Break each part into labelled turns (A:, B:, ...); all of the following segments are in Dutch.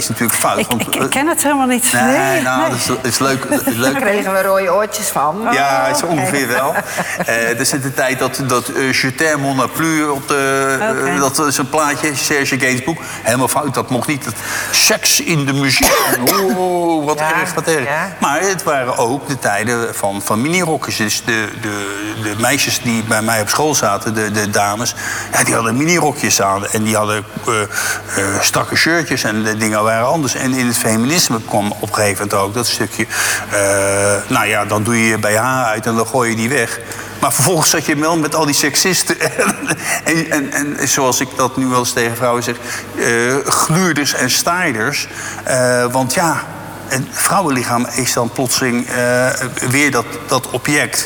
A: is natuurlijk fout.
B: Ik ken het helemaal niet.
A: Nee. Dat is leuk.
C: Daar kregen we rode oortjes van.
A: Ja, het is ongeveer wel. Er zit de tijd dat Je t'aime, mon n'a plus op de... Dat is een plaatje, Serge Gainsbourg. Helemaal fout, dat mocht niet. Seks in de muziek. Oh, wat erg, wat erg. Ja. Maar het waren ook de tijden van minirokjes. Dus de meisjes die bij mij op school zaten, de dames... Ja, die hadden minirokjes aan. En die hadden strakke shirtjes en de dingen waren anders. En in het feminisme kwam op een gegeven moment ook dat stukje... dan doe je je BH uit en dan gooi je die weg. Maar vervolgens zat je wel met al die seksisten. en zoals ik dat nu wel eens tegen vrouwen zeg... gluurders en staarders. Want ja, het vrouwenlichaam is dan plotseling weer dat object...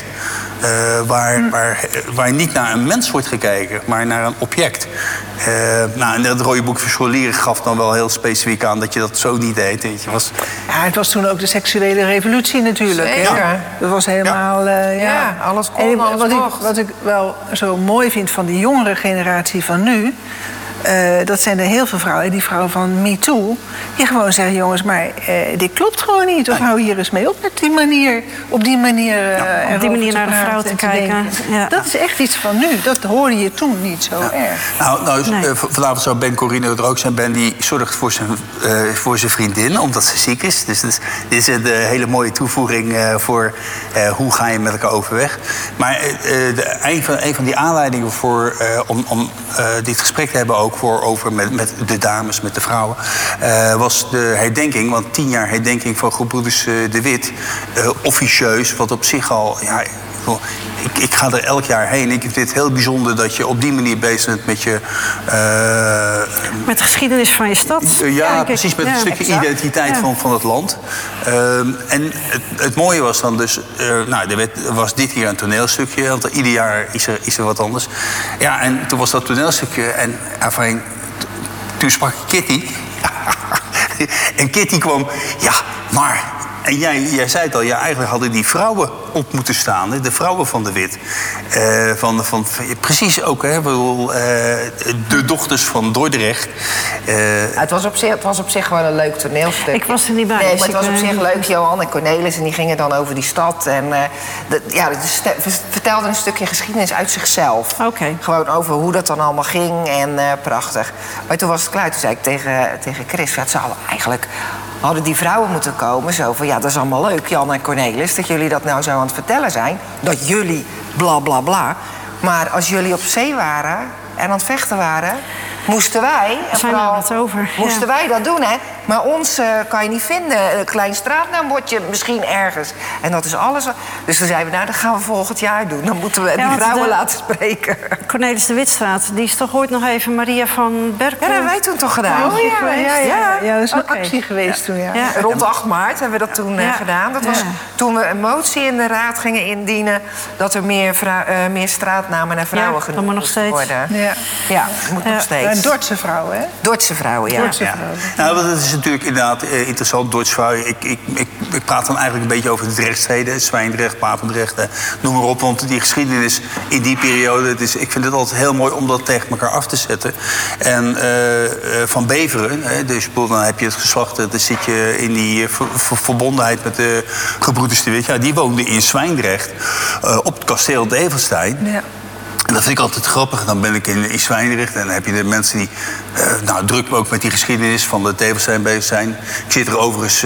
A: waar niet naar een mens wordt gekeken, maar naar een object. En dat rode boek voor scholieren gaf dan wel heel specifiek aan dat je dat zo niet deed. Weet je.
D: Het was toen ook de seksuele revolutie natuurlijk.
C: Zeker.
D: Hè? Dat was helemaal...
C: alles kon, alles mocht.
D: Wat ik wel zo mooi vind van die jongere generatie van nu... dat zijn er heel veel vrouwen, die vrouwen van MeToo... die gewoon zeggen, jongens, maar dit klopt gewoon niet. Of hou hier eens mee op met die manier, op die manier
B: naar de vrouw te kijken.
D: Ja. Dat is echt iets van nu. Dat hoorde je toen niet zo erg.
A: Vanavond zou Ben Corino er ook zijn. Ben die zorgt voor zijn vriendin, omdat ze ziek is. Dus dit is een hele mooie toevoeging voor hoe ga je met elkaar overweg. Maar een van die aanleidingen om dit gesprek te hebben... ook over met de dames, met de vrouwen... was de herdenking, want 10 jaar herdenking van Gebroeders de Wit... officieus, wat op zich al... Ja, ik ga er elk jaar heen. Ik vind het heel bijzonder dat je op die manier bezig bent met je...
B: met de geschiedenis van je stad.
A: Precies, met een stukje identiteit van het land. En het mooie was dan dus... er was dit jaar een toneelstukje, want ieder jaar is er wat anders. Ja, en toen was dat toneelstukje en toen sprak Kitty. En Kitty kwam, maar... En jij zei het al, eigenlijk hadden die vrouwen op moeten staan. Hè? De vrouwen van de Wit. Precies ook, hè? De dochters van Dordrecht.
C: Het was op zich gewoon een leuk toneelstuk.
B: Ik was er niet bij.
C: Nee, maar het was op zich leuk. Johan en Cornelis, en die gingen dan over die stad. En vertelden een stukje geschiedenis uit zichzelf.
B: Okay.
C: Gewoon over hoe dat dan allemaal ging en prachtig. Maar toen was het klaar. Toen zei ik tegen Chris, het zou eigenlijk... hadden die vrouwen moeten komen, zo van... dat is allemaal leuk, Jan en Cornelis... dat jullie dat nou zo aan het vertellen zijn. Dat jullie bla, bla, bla. Maar als jullie op zee waren en aan het vechten waren... moesten wij... Moesten wij dat doen, hè? Maar ons kan je niet vinden. Een klein straatnaambordje misschien ergens. En dat is alles. Dus toen zeiden we, dat gaan we volgend jaar doen. Dan moeten we die vrouwen laten spreken.
B: Cornelis de Witstraat, die is toch ooit nog even Maria van Berkel...
C: Ja, dat hebben wij toen toch gedaan?
D: Ja, dat is een actie geweest toen, ja.
C: Rond 8 maart hebben we dat toen gedaan. Dat was toen we een motie in de raad gingen indienen... dat er meer straatnamen naar vrouwen genoemd moesten worden. Ja, dat moet nog steeds.
D: Dordtse vrouwen, hè?
C: Dordtse vrouwen, ja.
A: Nou, dat is natuurlijk inderdaad interessant. Dordtse vrouwen. Ik praat dan eigenlijk een beetje over de rechtssteden. Zwijndrecht, Papendrecht, noem maar op. Want die geschiedenis in die periode... ik vind het altijd heel mooi om dat tegen elkaar af te zetten. En Van Beveren, dus dan heb je het geslacht... dan zit je in die verbondenheid met de Gebroeders de Wit. Ja, die woonden in Zwijndrecht op het kasteel Develstein. Ja. En dat vind ik altijd grappig. Dan ben ik in Zwijndrecht en dan heb je de mensen die druk ook met die geschiedenis van de Develstein bezig zijn. Ik zit er overigens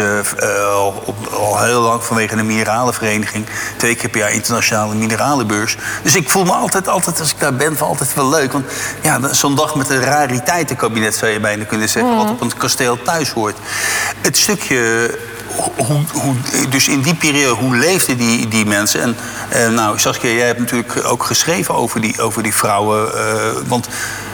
A: al heel lang vanwege de mineralenvereniging. 2 keer per jaar internationale mineralenbeurs. Dus ik voel me altijd als ik daar ben, altijd wel leuk. Want zo'n dag met een rariteitenkabinet zou je bijna kunnen zeggen, wat op een kasteel thuis hoort. Het stukje... dus in die periode, hoe leefden die mensen? En Saskia, jij hebt natuurlijk ook geschreven over die vrouwen. Want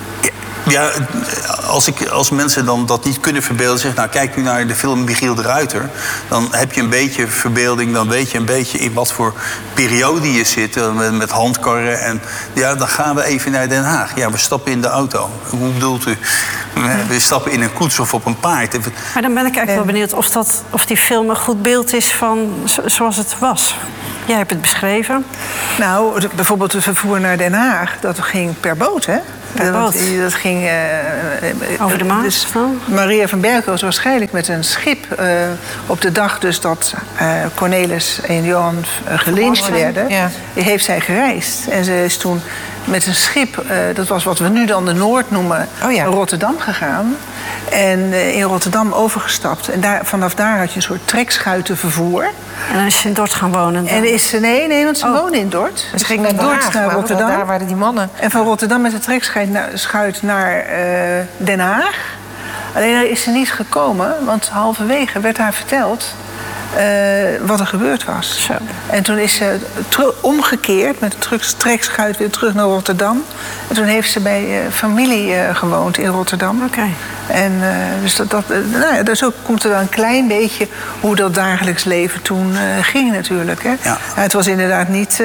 A: als mensen dan dat niet kunnen verbeelden... zeggen, kijk nu naar de film Michiel de Ruiter... dan heb je een beetje verbeelding... dan weet je een beetje in wat voor periode je zit... met handkarren. En dan gaan we even naar Den Haag. Ja, we stappen in de auto. Hoe bedoelt u? We stappen in een koets of op een paard.
B: Maar dan ben ik eigenlijk wel benieuwd of die film een goed beeld is van zoals het was. Jij hebt het beschreven.
D: Nou, bijvoorbeeld het vervoer naar Den Haag, dat ging per boot, hè?
B: Per boot.
D: Dat ging...
B: Over de Maas?
D: Dus Maria van Berkel was waarschijnlijk met een schip... op de dag dus dat Cornelis en Johan gelyncht werden...
C: Ja.
D: heeft zij gereisd. En ze is toen met een schip... dat was wat we nu dan de Noord noemen... naar Rotterdam gegaan. En in Rotterdam overgestapt. En vanaf daar had je een soort trekschuitenvervoer.
B: En dan is ze in Dort gaan wonen.
D: En is ze... Nee, want ze woonde in Dort.
C: Ze ging naar Dort,
D: naar Rotterdam.
C: Daar waren die mannen.
D: En van Rotterdam met de trekschuit naar Den Haag. Alleen daar is ze niet gekomen, want halverwege werd haar verteld... wat er gebeurd was.
B: Zo.
D: En toen is ze omgekeerd met de trekschuit weer terug naar Rotterdam. En toen heeft ze bij familie gewoond in Rotterdam.
B: Oké.
D: En dus ook komt er wel een klein beetje hoe dat dagelijks leven toen ging natuurlijk. Hè?
A: Ja.
D: Het was inderdaad niet...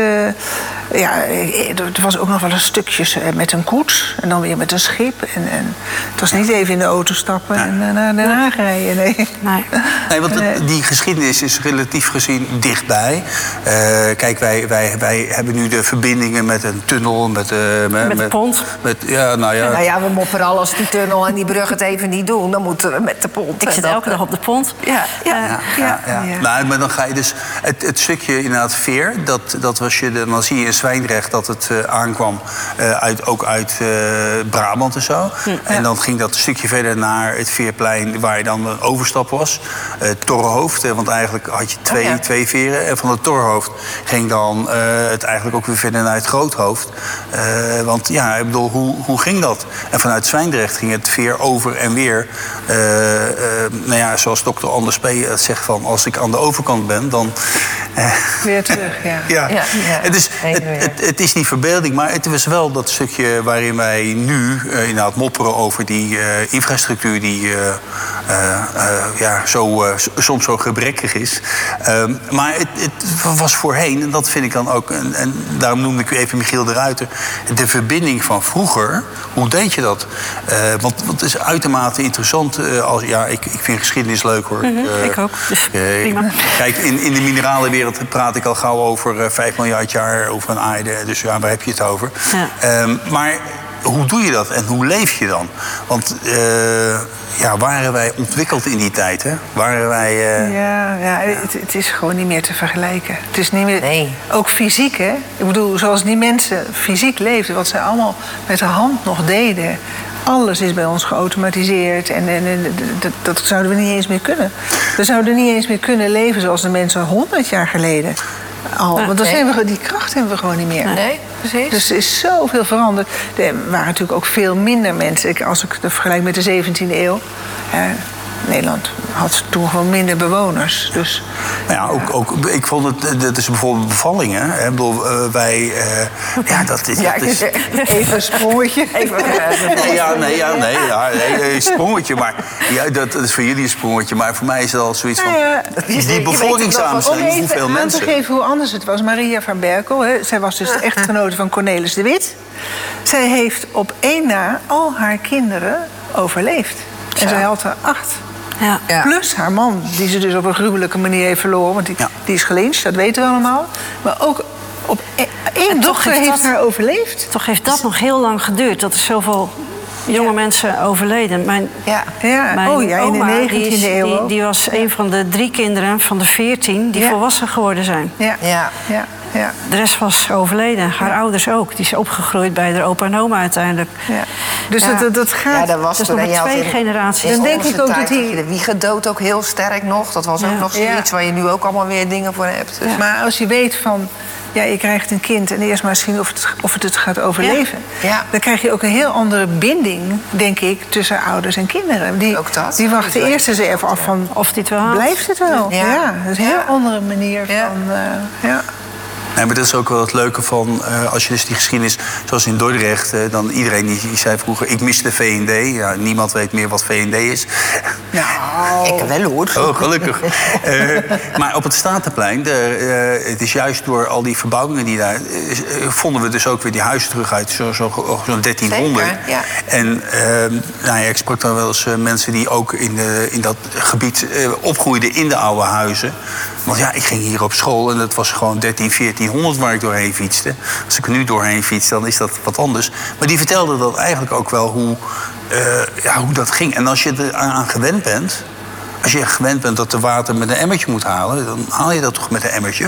D: er was ook nog wel een stukjes met een koets en dan weer met een schip. En het was niet even in de auto stappen en naar Den Haag rijden.
B: Nee,
A: want die geschiedenis is relatief gezien dichtbij. Kijk, wij hebben nu de verbindingen met een tunnel, met
B: de pont.
C: We mopperen al als die tunnel en die brug het even niet doen. Dan moeten we met de pont.
B: Ik zit elke dag op de pont.
A: Ja. Nou, maar dan ga je dus... Het stukje inderdaad Veer, dat was dan zie je in Zwijndrecht dat het aankwam ook uit Brabant en zo. En dan ging dat een stukje verder naar het Veerplein, waar je dan een overstap was. Torrenhoofd, want eigenlijk had je twee veren. En van het Torrenhoofd ging dan het eigenlijk ook weer verder naar het Groothoofd. Want ja, ik bedoel, hoe ging dat? En vanuit Zwijndrecht ging het veer over en weer. Zoals dokter Anders P. zegt van... als ik aan de overkant ben, dan...
D: weer terug, ja.
A: Het is niet verbeelding, maar het was wel dat stukje waarin wij nu inderdaad mopperen over die infrastructuur die soms zo gebrekkig is. Maar het was voorheen, en dat vind ik dan ook... en daarom noemde ik u even Michiel de Ruiter... de verbinding van vroeger, hoe deed je dat? Want het is uitermate interessant. Ik vind geschiedenis leuk, hoor.
B: Ik ook, dus prima.
A: Kijk, in de mineralenwereld praat ik al gauw over 5 miljard jaar over een aarde. Dus ja, waar heb je het over? Ja. Maar hoe doe je dat en hoe leef je dan? Want waren wij ontwikkeld in die tijd, hè? Waren wij...
D: Het is gewoon niet meer te vergelijken. Het is niet meer... Nee. Ook fysiek, hè? Ik bedoel, zoals die mensen fysiek leefden... wat ze allemaal met de hand nog deden... Alles is bij ons geautomatiseerd en dat zouden we niet eens meer kunnen. We zouden niet eens meer kunnen leven zoals de mensen 100 jaar geleden al. Want die kracht hebben we gewoon niet meer.
C: Nee, precies.
D: Dus er is zoveel veranderd. Er waren natuurlijk ook veel minder mensen. Als ik het vergelijk met de 17e eeuw... Nederland had toen gewoon minder bewoners. Dus,
A: ik vond het... Dat is bijvoorbeeld bevallingen. Hè? Ik bedoel, wij...
D: Even een sprongetje.
A: Een sprongetje. Maar dat is voor jullie een sprongetje. Maar voor mij is het al zoiets van... die bevolkingssamenstelling, hoeveel mensen...
D: Om even aan te geven hoe anders het was. Maria van Berkel, zij was dus de echtgenote van Cornelis de Witt. Zij heeft op 1 na al haar kinderen overleefd. En zij had er 8. Ja. Plus haar man, die ze dus op een gruwelijke manier heeft verloren. Want die is gelyncht, dat weten we allemaal. Maar ook op 1 dochter heeft haar overleefd.
B: Toch heeft dat nog heel lang geduurd. Dat er zoveel jonge mensen overleden. Mijn
D: in de 19e eeuw.
B: Die was een van de 3 kinderen van de 14 die volwassen geworden zijn.
D: Ja.
B: De rest was overleden. Haar ouders ook. Die is opgegroeid bij haar opa en oma uiteindelijk. Ja.
D: Dus dat gaat...
C: Ja, dat was
B: dus nog maar 2 generaties.
C: Dan denk ik ook dat de wiegendood ook heel sterk nog. Dat was ook nog zoiets waar je nu ook allemaal weer dingen voor hebt. Dus.
D: Ja. Maar als je weet van... je krijgt een kind en eerst maar eens zien of het gaat overleven. Ja. Dan krijg je ook een heel andere binding, denk ik, tussen ouders en kinderen. Die wachten eerst eens even af van...
B: Of dit wel
D: blijft het wel? Ja. Dat is een heel andere manier van...
A: Nee, maar dat is ook wel het leuke van, als je dus die geschiedenis... zoals in Dordrecht, dan iedereen die zei vroeger... ik mis de V&D. Ja, niemand weet meer wat V&D is.
C: Nou, ik wel, hoor.
A: Oh, gelukkig. Maar op het Statenplein, het is juist door al die verbouwingen die daar... vonden we dus ook weer die huizen terug uit zo'n 1300.
C: Zeker, ja.
A: En ik sprak dan wel eens mensen die ook in dat gebied opgroeiden in de oude huizen... Want ja, ik ging hier op school en het was gewoon 1400 waar ik doorheen fietste. Als ik er nu doorheen fiets, dan is dat wat anders. Maar die vertelde dat eigenlijk ook wel hoe dat ging. En als je eraan gewend bent... Als je gewend bent dat de water met een emmertje moet halen... dan haal je dat toch met een emmertje.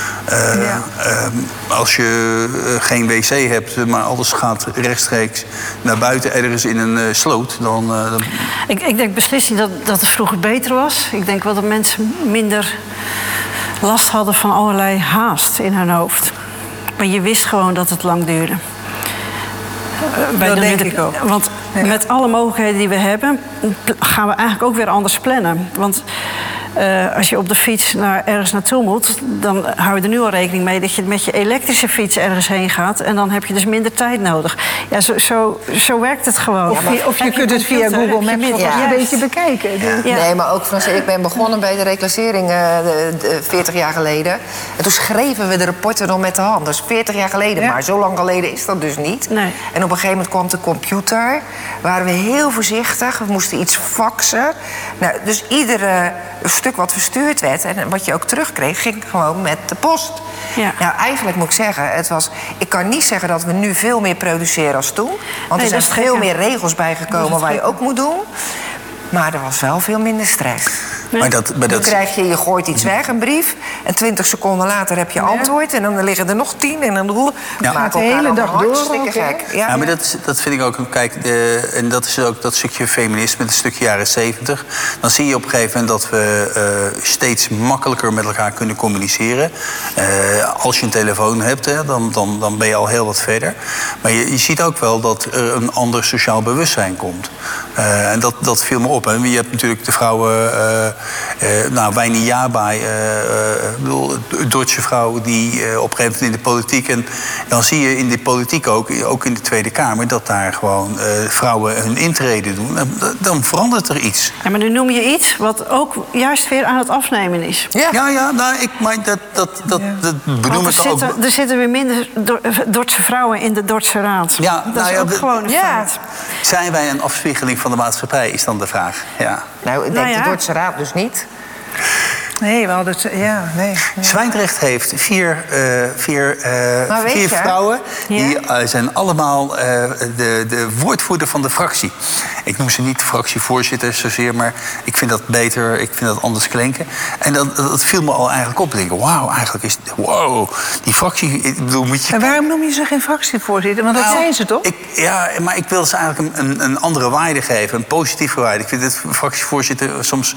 A: Als je geen wc hebt, maar alles gaat rechtstreeks naar buiten... ergens in een sloot, dan...
B: Ik denk beslist niet dat het vroeger beter was. Ik denk wel dat mensen minder last hadden van allerlei haast in hun hoofd. Maar je wist gewoon dat het lang duurde.
D: Dat denk ik ook.
B: Want met alle mogelijkheden die we hebben... gaan we eigenlijk ook weer anders plannen. Want als je op de fiets ergens naartoe moet... dan hou je er nu al rekening mee dat je met je elektrische fiets ergens heen gaat... en dan heb je dus minder tijd nodig. Ja, zo werkt het gewoon.
D: Of je kunt het via Google Maps een beetje bekijken.
C: Ja. Nee, maar ook, Frans, ik ben begonnen bij de reclassering 40 jaar geleden. En toen schreven we de rapporten nog met de hand. Dus 40 jaar geleden, maar zo lang geleden is dat dus niet.
B: Nee.
C: En op een gegeven moment kwam de computer. Waren we heel voorzichtig. We moesten iets faxen. Nou, dus iedere stuk wat verstuurd werd en wat je ook terugkreeg, ging gewoon met de post.
B: Ja.
C: Nou, eigenlijk moet ik zeggen, ik kan niet zeggen dat we nu veel meer produceren als toen. Want er zijn veel meer regels bijgekomen waar je ook moet doen. Maar er was wel veel minder stress.
A: Maar
C: Dan krijg je gooit iets weg, een brief... en 20 seconden later heb je antwoord... en dan liggen er nog 10 en dan maak
D: de hele dag door.
C: Hartstikke gek.
A: Ja, maar dat vind ik ook... Kijk, en dat is ook dat stukje feminisme, het stukje jaren 70. Dan zie je op een gegeven moment dat we steeds makkelijker met elkaar kunnen communiceren. Als je een telefoon hebt, dan ben je al heel wat verder. Maar je ziet ook wel dat er een ander sociaal bewustzijn komt. En dat viel me op. Hè. Je hebt natuurlijk de vrouwen... Wijnie Jabai, een Duitse vrouw die op een gegeven moment in de politiek... en dan zie je in de politiek ook in de Tweede Kamer... dat daar gewoon vrouwen hun intrede doen. Dan verandert er iets.
B: Ja, maar nu noem je iets wat ook juist weer aan het afnemen is.
A: Maar dat benoem ik ook.
B: Er zitten weer minder Duitse vrouwen in de Duitse Raad.
A: Ja,
B: dat is ook gewoon een feit.
A: Zijn wij een afspiegeling van de maatschappij, is dan de vraag. Ja.
C: Nou, ik denk de Duitse Raad dus niet.
D: Nee, we hadden het... nee.
A: Zwijndrecht heeft vier vrouwen. Die zijn allemaal de woordvoerder van de fractie. Ik noem ze niet de fractievoorzitter zozeer, maar ik vind dat beter, ik vind dat anders klinken. En dat viel me al eigenlijk op. Ik denk, die fractie... Ik bedoel, moet je...
D: En waarom noem je ze geen fractievoorzitter? Want dat zijn ze toch?
A: Maar ik wil ze eigenlijk een andere waarde geven, een positieve waarde. Ik vind het fractievoorzitter soms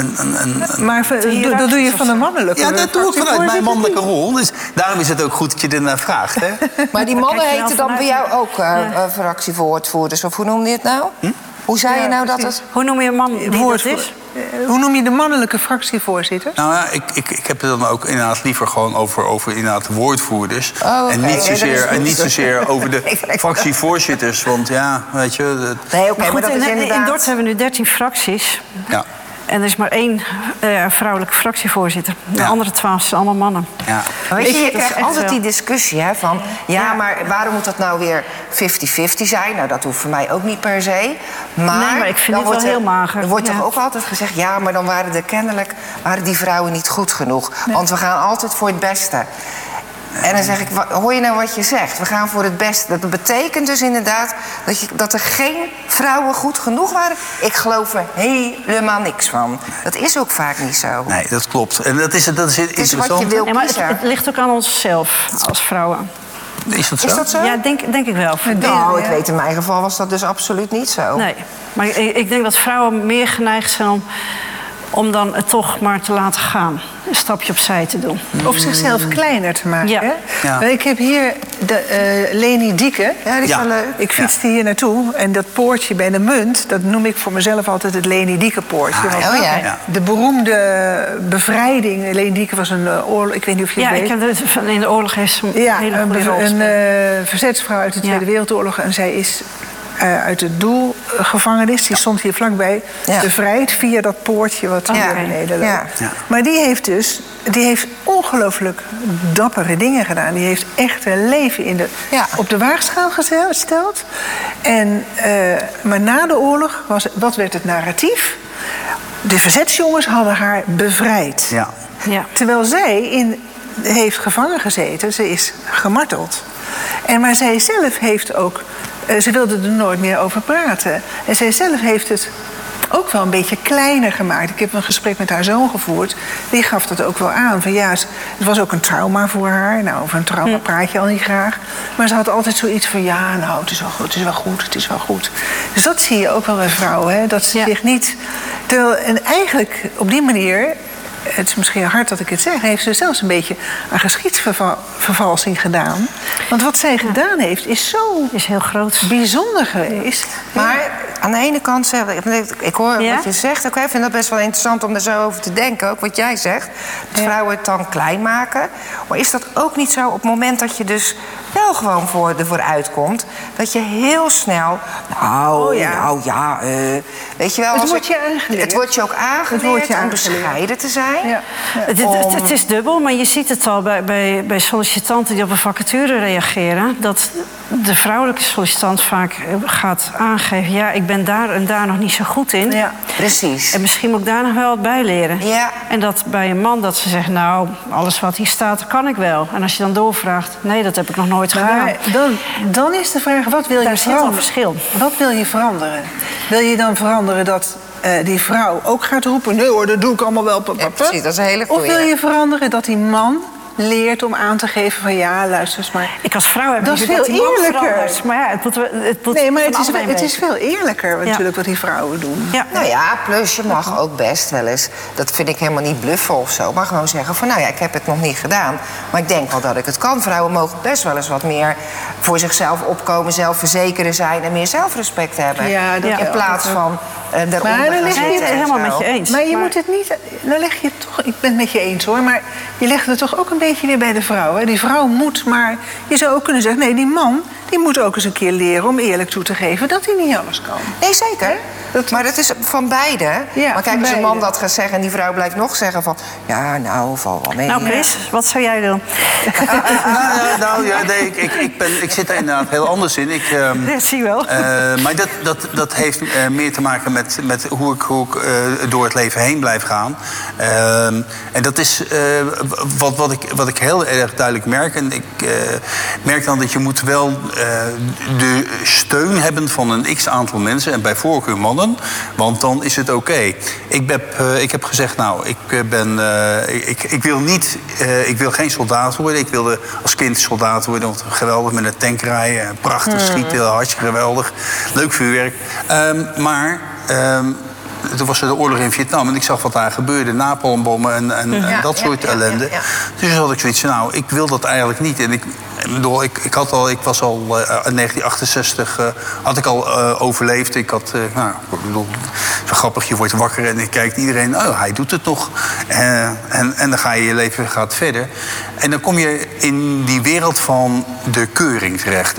D: Maar dat doe je van een mannelijke.
A: Ja, dat doe ik vanuit mijn mannelijke rol. Dus daarom is het ook goed dat je ernaar vraagt. Hè?
C: Maar die mannen heten dan bij jou ook fractievoorzitters? Of hoe noem je het nou? Hoe zei je nou dat het...
B: Hoe noem je een man die dat is?
D: Hoe noem je de mannelijke fractievoorzitter?
A: Nou ja, ik heb het dan ook inderdaad liever gewoon over inderdaad woordvoerders. En niet zozeer over de fractievoorzitters. Want ja, weet je...
B: Maar dat is inderdaad... In Dordt hebben we nu 13 fracties. Ja. En er is maar 1 vrouwelijke fractievoorzitter. De andere 12 zijn allemaal mannen.
C: Ja. Weet je krijgt altijd die discussie van... maar waarom moet dat nou weer 50-50 zijn? Nou, dat hoeft voor mij ook niet per se. Maar
B: ik vind het wel heel mager.
C: Er wordt toch ook altijd gezegd... maar dan waren die vrouwen niet goed genoeg. Nee. Want we gaan altijd voor het beste. En dan zeg ik, hoor je nou wat je zegt? We gaan voor het beste. Dat betekent dus inderdaad dat er geen vrouwen goed genoeg waren. Ik geloof er helemaal niks van. Dat is ook vaak niet zo.
A: Nee, dat klopt. En dat is interessant.
C: Wat je wil kiezen.
B: Het ligt ook aan onszelf als vrouwen.
A: Is dat zo?
C: Is dat zo?
B: Ja, denk ik wel.
C: Ik weet in mijn geval was dat dus absoluut niet zo.
B: Nee, maar ik denk dat vrouwen meer geneigd zijn om dan het toch maar te laten gaan. Een stapje opzij te doen.
D: Of zichzelf kleiner te maken.
B: Ja.
D: Hè?
A: Ja.
D: Ik heb hier Leni Dieke.
C: Ja, die is wel leuk.
D: Ik fietste hier naartoe. En dat poortje bij de Munt, dat noem ik voor mezelf altijd het Leni Dieke poortje. De beroemde bevrijding. Leni Dieke was een oorlog. Ik weet niet of je het weet.
B: Ja, ik heb in de oorlog is een
D: verzetsvrouw uit de Tweede Wereldoorlog. En zij is uit de doelgevangenis, die stond hier vlakbij, bevrijd via dat poortje wat hier beneden loopt. Ja. Maar die heeft ongelooflijk dappere dingen gedaan. Die heeft echt een leven op de waagschaal gesteld. Maar na de oorlog, wat werd het narratief? De verzetsjongens hadden haar bevrijd.
A: Ja.
B: Ja.
D: Terwijl zij heeft gevangen gezeten, ze is gemarteld. Maar zij zelf heeft ook... ze wilde er nooit meer over praten. En zij zelf heeft het ook wel een beetje kleiner gemaakt. Ik heb een gesprek met haar zoon gevoerd. Die gaf dat ook wel aan. Van ja, het was ook een trauma voor haar. Nou, over een trauma praat je al niet graag. Maar ze had altijd zoiets van... ja, nou, het is wel goed, het is wel goed, het is wel goed. Dus dat zie je ook wel bij vrouwen. Hè? Dat ze zich niet... En eigenlijk op die manier... het is misschien hard dat ik het zeg... heeft ze zelfs een beetje aan geschiedsvervalsing gedaan. Want wat zij gedaan heeft, is
B: heel groot,
D: bijzonder geweest.
C: Maar aan de ene kant, ik hoor wat je zegt. Ik vind dat best wel interessant om er zo over te denken. Ook wat jij zegt. Dat vrouwen het dan klein maken. Maar is dat ook niet zo op het moment dat je dus wel gewoon ervoor uitkomt... dat je heel snel... weet je wel...
D: Het wordt je aangeleerd.
C: Het wordt je ook aangeleerd om bescheiden te zijn.
D: Ja.
B: Het is dubbel, maar je ziet het al bij sollicitanten die op een vacature reageren... dat de vrouwelijke sollicitant vaak gaat aangeven... ja, ik ben daar en daar nog niet zo goed in.
C: Ja, precies.
B: En misschien moet ik daar nog wel wat bij leren.
C: Ja.
B: En dat bij een man dat ze zegt, nou, alles wat hier staat, dat kan ik wel. En als je dan doorvraagt, nee, dat heb ik nog nooit gedaan.
D: Maar dan is de vraag, wat wil je veranderen?
B: Een verschil.
D: Wat wil je veranderen? Wil je dan veranderen dat die vrouw ook gaat roepen... nee hoor, dat doe ik allemaal wel.
C: Ja, precies, dat is een hele goeie.
D: Of wil je veranderen dat die man leert om aan te geven van... ja, luister eens maar...
B: Ik als vrouw heb
D: dat is veel eerlijker.
B: Maar ja, het moet
D: nee, maar het is veel eerlijker natuurlijk wat die vrouwen doen.
B: Ja.
C: Nou ja, plus je mag ook best wel eens... dat vind ik helemaal niet bluffen of zo... maar gewoon zeggen van, nou ja, ik heb het nog niet gedaan... maar ik denk wel dat ik het kan. Vrouwen mogen best wel eens wat meer voor zichzelf opkomen... zelfverzekeren zijn en meer zelfrespect hebben.
D: Ja, dat
C: in plaats van daaronder gaan zitten.
B: Ik ben het helemaal met je eens.
D: Maar je moet het niet... Dan leg je het toch... Ik ben het met je eens hoor, maar je legt het toch ook een beetje weer bij de vrouw. Hè? Die vrouw moet, maar je zou ook kunnen zeggen... nee, die man die moet ook eens een keer leren om eerlijk toe te geven... dat hij niet alles kan.
C: Nee, zeker. Maar dat is van beide.
D: Ja,
C: maar kijk, als een man dat gaat zeggen en die vrouw blijft nog zeggen van... ja, nou, val wel mee.
B: Nou, Chris, wat zou jij doen?
A: Ik zit er inderdaad heel anders in.
B: Dat zie je wel.
A: Maar dat heeft meer te maken met hoe ik door het leven heen blijf gaan. En dat is wat ik heel erg duidelijk merk. En ik merk dan dat je moet wel de steun hebben van een x-aantal mensen... en bij voorkeur mannen, want dan is het oké. Ik heb gezegd, nou, ik wil geen soldaat worden. Ik wilde als kind soldaat worden, want geweldig met een tank rijden. Prachtig schieten, hartstikke geweldig. Leuk vuurwerk. Toen was er de oorlog in Vietnam en ik zag wat daar gebeurde. Napalmbommen en dat soort ellende. Ja. Dus had ik zoiets van, nou, ik wil dat eigenlijk niet. En ik was al in 1968 had ik al overleefd. Ik had, zo grappig, je wordt wakker en dan kijkt iedereen, oh, hij doet het nog. En dan ga je leven gaat verder. En dan kom je in die wereld van de keuring terecht.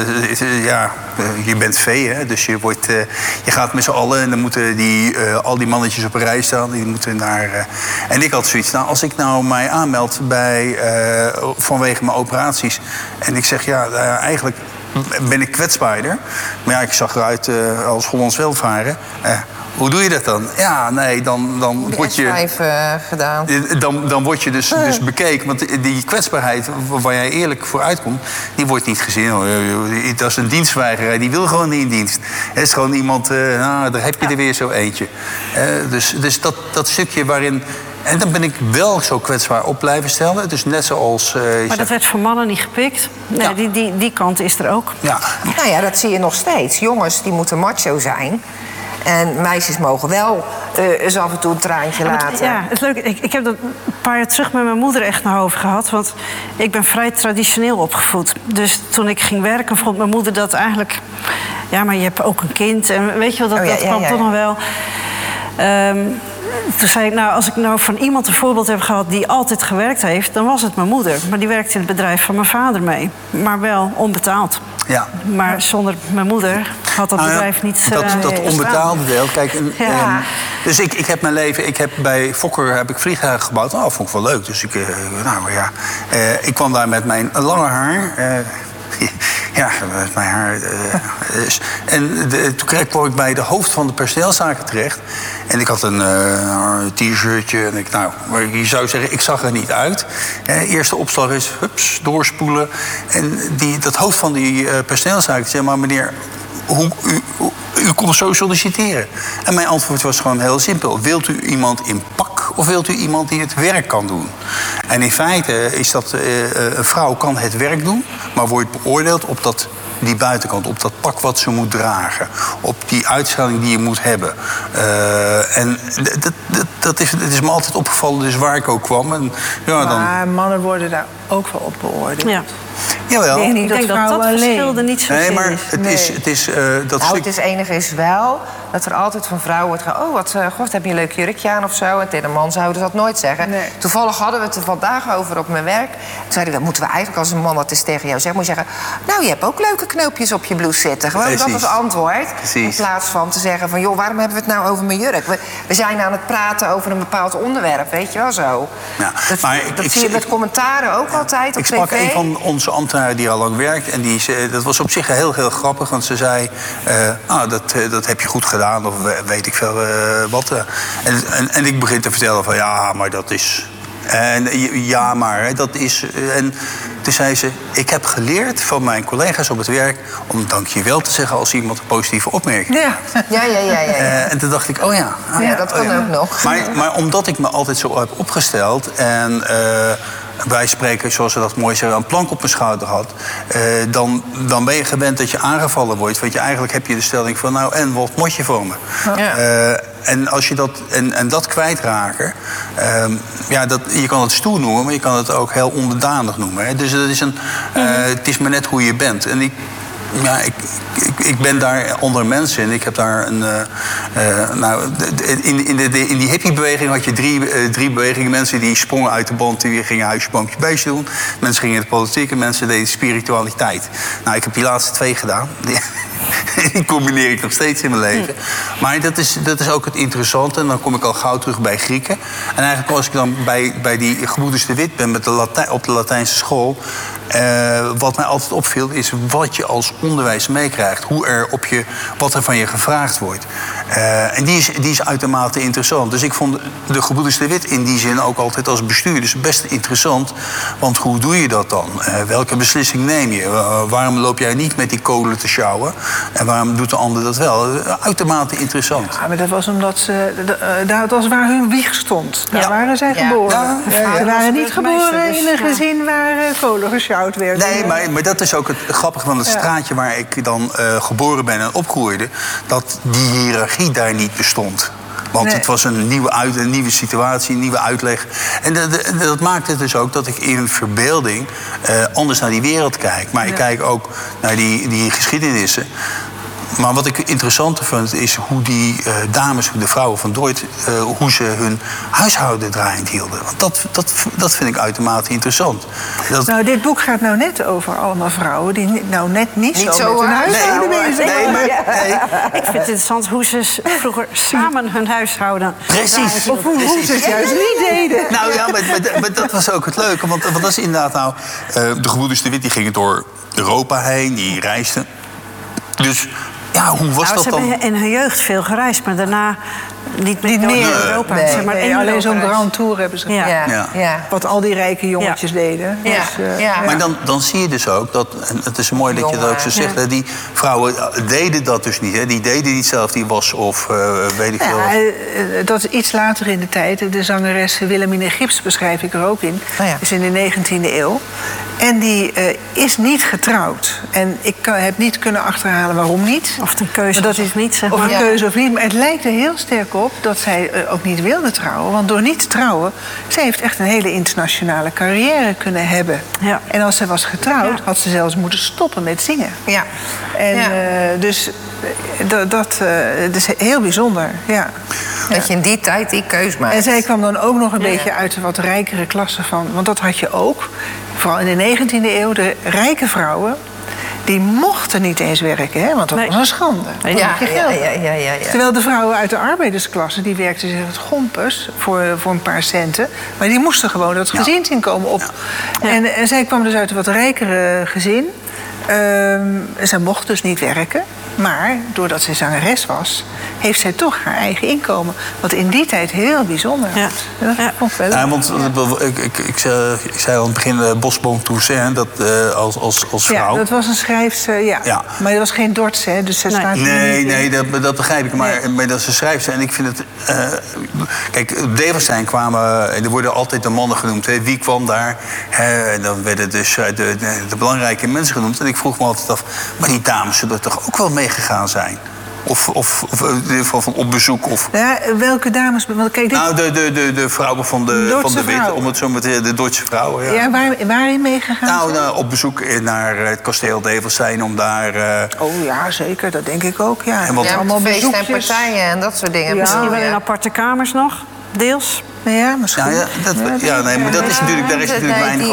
A: Je bent vee, hè? Dus je gaat met z'n allen en dan moeten al die mannetjes op een rij staan. Die moeten naar. En ik had zoiets. Nou, als ik nou mij aanmeld vanwege mijn operaties. En ik zeg eigenlijk ben ik kwetsbaarder. Maar ja, ik zag eruit als Hollands welvaren. Hoe doe je dat dan? Ja, nee, dan word je...
C: gedaan.
A: Dan word je dus bekeken. Want die kwetsbaarheid waar jij eerlijk voor uitkomt... die wordt niet gezien. Dat is een dienstweigerij, die wil gewoon niet in dienst. Het is gewoon iemand, daar heb je er weer zo eentje. Dus dat stukje waarin... En dan ben ik wel zo kwetsbaar op blijven stellen. Dus net zoals...
B: maar dat werd voor mannen niet gepikt. Nee, ja. die kant is er ook.
A: Ja.
C: Nou ja, dat zie je nog steeds. Jongens, die moeten macho zijn. En meisjes mogen wel eens af en toe een traantje laten.
B: Ja, het is leuk. Ik heb dat een paar jaar terug met mijn moeder echt naar over gehad. Want ik ben vrij traditioneel opgevoed. Dus toen ik ging werken, vond mijn moeder dat eigenlijk... Ja, maar je hebt ook een kind. En weet je wel, dat kwam toch nog wel... Toen zei ik, nou, als ik nou van iemand een voorbeeld heb gehad die altijd gewerkt heeft, dan was het mijn moeder. Maar die werkte in het bedrijf van mijn vader mee. Maar wel onbetaald. Ja. Maar zonder mijn moeder had dat bedrijf niet
A: dat onbetaalde deel. Kijk, dus ik heb mijn leven... bij Fokker vliegtuigen gebouwd. Nou, dat vond ik wel leuk. Dus ik kwam daar met mijn lange haar... Ja, mijn haar. Toen kwam ik bij de hoofd van de personeelszaken terecht. En ik had een t-shirtje. En je zou zeggen, ik zag er niet uit. Eerste opslag is, hups, doorspoelen. En dat hoofd van die personeelszaken zei, maar meneer, u kon zo solliciteren. En mijn antwoord was gewoon heel simpel. Wilt u iemand in pak of wilt u iemand die het werk kan doen? En in feite is dat een vrouw kan het werk doen, maar wordt beoordeeld op die buitenkant, op dat pak wat ze moet dragen, op die uitstraling die je moet hebben. En het is me altijd opgevallen, dus waar ik ook kwam. En,
D: maar mannen worden daar ook wel op beoordeeld.
B: Ja.
A: Jawel.
B: Ik denk dat verschil er niet zo
A: nee, maar
B: is.
C: Het enige is wel dat er altijd van vrouwen wordt gezegd, oh, wat heb je een leuk jurkje aan of zo. En tegen een man zouden ze dat nooit zeggen. Nee. Toevallig hadden we het er vandaag over op mijn werk. Toen zeiden we, moeten we eigenlijk als een man dat eens tegen jou zegt, moet je zeggen, nou, je hebt ook leuke knoopjes op je blouse zitten. Gewoon dat als antwoord. Precies. In plaats van te zeggen van, joh, waarom hebben we het nou over mijn jurk? We zijn aan het praten over een bepaald onderwerp, weet je wel zo.
A: Ja,
C: dat zie je met commentaren ook altijd op tv.
A: Ik sprak een van onze ambtenaren die al lang werkt. En dat was op zich heel, heel grappig. Want ze zei, dat heb je goed gedaan. Of weet ik veel wat. En ik begin te vertellen van, ja, maar dat is... dat is... En toen zei ze, ik heb geleerd van mijn collega's op het werk om dankjewel te zeggen als iemand een positieve opmerking maakt.
C: Ja.
A: En toen dacht ik,
C: dat kan ook nog.
A: Maar omdat ik me altijd zo heb opgesteld en... wij spreken, zoals ze dat mooi zeggen, een plank op mijn schouder had. Dan ben je gewend dat je aangevallen wordt. Want eigenlijk heb je de stelling van, nou, en wat moet je voor me? Ja. En als je dat kwijtraken... je kan het stoer noemen, maar je kan het ook heel onderdanig noemen. Hè? Dus dat is het is maar net hoe je bent. En ik ben daar onder mensen en ik heb daar in die hippiebeweging had je drie bewegingen. Mensen die sprongen uit de band, die gingen huisje, boompje, beestje doen. Mensen gingen in de politiek en mensen deden spiritualiteit. Nou, ik heb die laatste twee gedaan. Die combineer ik nog steeds in mijn leven. Maar dat is ook het interessante. En dan kom ik al gauw terug bij Grieken. En eigenlijk als ik dan bij die gebroeders de Wit ben op de Latijnse school... wat mij altijd opviel is wat je als onderwijs meekrijgt. Wat er van je gevraagd wordt. En die is uitermate interessant. Dus ik vond de gebroeders de Wit in die zin ook altijd als bestuurders best interessant. Want hoe doe je dat dan? Welke beslissing neem je? Waarom loop jij niet met die kolen te sjouwen? En waarom doet de ander dat wel? Uitermate interessant.
D: Ja, maar dat was omdat dat was waar hun wieg stond. Daar waren zij geboren. Ze waren niet geboren in een gezin waar kolen gesjouwd werden.
A: Nee, maar dat is ook het grappige van het straatje waar ik dan geboren ben en opgroeide. Dat die hiërarchie daar niet bestond. Want het was een nieuwe situatie, een nieuwe uitleg. En dat maakt het dus ook dat ik in verbeelding anders naar die wereld kijk. Maar ik kijk ook naar die geschiedenissen. Maar wat ik interessanter vind is hoe die dames, de vrouwen van Dort... hoe ze hun huishouden draaiend hielden. Want dat vind ik uitermate interessant.
D: Nou, dit boek gaat nou net over allemaal vrouwen... die nou net niet zo met hun huishouden bezig zijn.
B: Ik vind het interessant hoe ze vroeger samen hun huishouden...
A: Precies.
D: Of hoe ze het juist niet deden.
A: Nou ja, maar dat was ook het leuke. Want dat is inderdaad nou... de gebroeders de Wit die gingen door Europa heen, die reisden. Dus... ja, hoe was dat dan?
B: Ze hebben in hun jeugd veel gereisd, maar daarna niet meer in Europa.
C: Nee,
B: zeg maar
D: alleen zo'n grand tour hebben ze
B: gedaan.
C: Ja.
D: Wat al die rijke jongetjes deden.
C: Ja.
D: Dus,
A: Maar dan zie je dus ook, en het is mooi dat je dat ook zo zegt... hè, die vrouwen deden dat dus niet. Hè? Die deden niet zelf die was of weet ik veel.
D: Dat is iets later in de tijd. De zangeres Wilhelmine Gips beschrijf ik er ook in. Is in de 19e eeuw. En die is niet getrouwd. En ik heb niet kunnen achterhalen waarom niet.
B: Of een keuze of niet, zeg maar.
D: Of een keuze of niet. Maar het lijkt er heel sterk op dat zij ook niet wilde trouwen. Want door niet te trouwen, zij heeft echt een hele internationale carrière kunnen hebben. Ja. En als ze was getrouwd, had ze zelfs moeten stoppen met zingen.
C: Ja.
D: En dus dat is heel bijzonder,
C: Dat je in die tijd die keus maakt.
D: En zij kwam dan ook nog een beetje uit de wat rijkere klasse van... want dat had je ook, vooral in de 19e eeuw... de rijke vrouwen, die mochten niet eens werken, hè, want dat was een schande.
C: Ja.
D: Terwijl de vrouwen uit de arbeidersklasse... die werkten zich het gompers voor een paar centen... maar die moesten gewoon dat gezinsinkomen op. Ja. En zij kwam dus uit een wat rijkere gezin... Zij mocht dus niet werken. Maar doordat zij zangeres was, heeft zij toch haar eigen inkomen. Wat in die tijd heel bijzonder was.
B: Ja.
D: Dat vond ik wel leuk.
A: Ja, want ik zei al aan het begin Bosboom Toussaint, dat als vrouw.
D: Ja, dat was een schrijfster, ja. Maar dat was geen Dortz, hè? Dus zij staat
A: Nee, dat begrijp ik. Maar dat is een schrijfster. En ik vind het... kijk, op Deverstein kwamen... Er worden altijd de mannen genoemd. Hè. Wie kwam daar? En dan werden dus de belangrijke mensen genoemd. En ik vroeg me altijd af... Maar die dames zullen er toch ook wel meegegaan zijn? Of in ieder geval van op bezoek? Of...
D: Ja, welke dames? Want kijk,
A: Nou, de vrouwen van de Wit, om het zo met de Duitse vrouwen. Ja,
D: waarin meegegaan?
A: Nou, op bezoek naar het kasteel Deverstein om daar...
D: Oh ja, zeker, dat denk ik ook, ja.
A: En wat...
C: allemaal feesten en partijen en dat soort dingen.
D: Ja.
B: Misschien wel in aparte kamers nog, deels.
D: Ja, misschien.
A: Maar dat is natuurlijk, daar is natuurlijk weinig